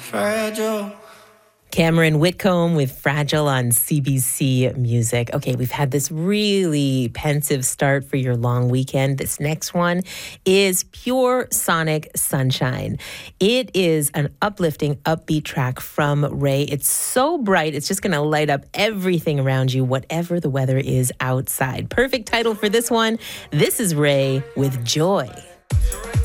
Fragile. Cameron Whitcomb with Fragile on CBC Music. Okay, we've had this really pensive start for your long weekend. This next one is Pure Sonic Sunshine. It is an uplifting, upbeat track from Ray. It's so bright, it's just going to light up everything around you, whatever the weather is outside. Perfect title for this one. This is Ray with Joy.